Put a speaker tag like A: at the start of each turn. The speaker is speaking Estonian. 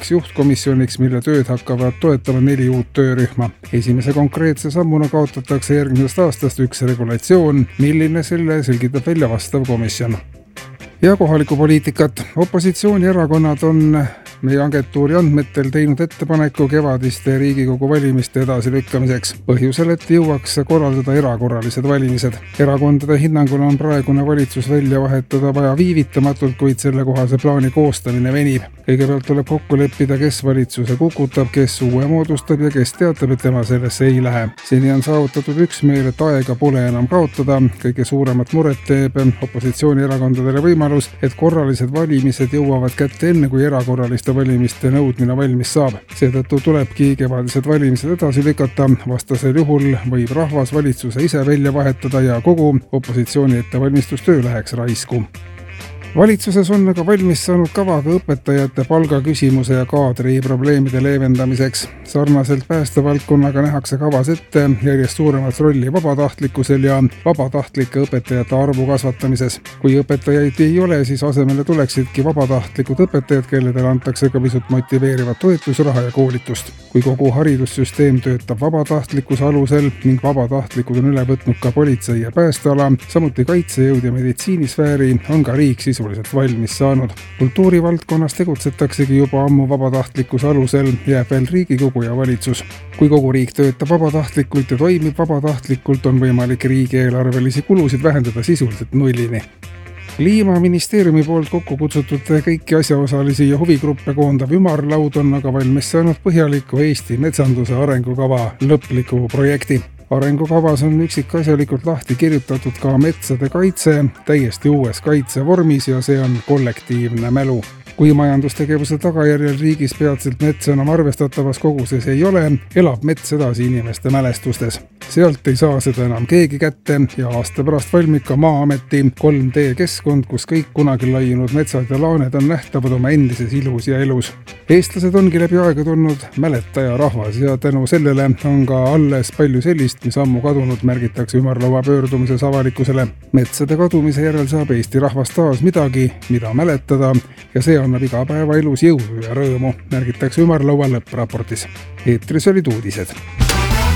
A: uueks juhtkomisjoniks, mille tööd hakkavad toetama 4 uut töörühma. Esimese konkreetse sammuna kaotatakse järgmisest aastast üks regulatsioon, milline selle selgitab välja vastav komisjon. Ja kohalikku poliitikat. Opositsioonierakonnad on meie agentuuri andmetel teinud ettepaneku kevadiste Riigikogu valimiste edasilükkamiseks. Põhjusel, et jõuaks korraldada erakorralised valimised. Erakondade hinnangul on praegune valitsus välja vahetada vaja viivitamatult, kuid sellekohase plaani koostamine venib. Kõigepealt tuleb kokku leppida, kes valitsuse kukutab, kes uue moodustab ja kes teatab, et tema sellesse ei lähe. Seni on saavutatud üksmeel, et aega pole enam kaotada. Kõige suuremat muret teeb opositsioonierakondadele võimalus, et korralised valimised jõuavad kätte enne, kui erakorraliste valimiste nõudmine valmis saab. Seetõttu tulebki kevadised valimised edasi lükata. Vastasel juhul võib rahvas valitsuse ise välja vahetada ja kogu opositsiooni ettevalmistustöö läheks raisku. Valitsuses on aga valmis saanud kavaga õpetajate palgaküsimuse ja kaadri probleemide leevendamiseks. Sarnaselt päästevaldkonnaga nähakse kavas ette järjest suuremat rolli vabatahtlikkusel ja vabatahtlike õpetajate arvu kasvatamises. Kui õpetajaid ei ole, siis asemele tuleksidki vabatahtlikud õpetajad, kelledele antakse ka pisut motiveerivat toetusraha ja koolitust. Kui kogu haridussüsteem töötab vabatahtlikkuse alusel ning vabatahtlikud on üle võtnud ka politsei ja päästeala, samuti kaitsejõud ja meditsiinisfääri, on ka riik sisuliselt valmis saanud. Kultuurivaldkonnas tegutsetaksegi juba ammu vabatahtlikkuse alusel, jääb veel Riigikogu ja valitsus. Kui kogu riik töötab vabatahtlikult ja toimib vabatahtlikult, on võimalik riigieelarvelisi kulusid vähendada sisuliselt nullini. Kliimaministeeriumi poolt kokku kutsutud kõiki asjaosalisi ja huvigruppe koondav ümarlaud on aga valmis saanud põhjaliku Eesti metsanduse arengukava lõpliku projekti. Arengukavas on üksikasjalikult lahti kirjutatud ka metsade kaitse täiesti uues kaitsevormis ja see on kollektiivne mälu. Kui majandustegevuse tagajärjel riigis peatselt metsa enam arvestatavas koguses ei ole, elab mets edasi inimeste mälestustes. Sealt ei saa seda enam keegi kätte ja aasta pärast valmib ka Maa-ameti 3D-keskkond, kus kõik kunagi laiunud metsad ja laaned on nähtavad oma endises ilus ja elus. Eestlased ongi läbi aegade olnud mäletaja rahvas ja tänu sellele on ka alles palju sellist, mis ammu kadunud, märgitakse ümarlaua pöördumises avalikkusele. Metsade kadumise järel saab Eesti rahvas taas midagi, mida mäletada ja see annab iga päeva elus jõudu ja rõõmu, märgitakse ümarlaua lõppraportis. Eetris olid uudised.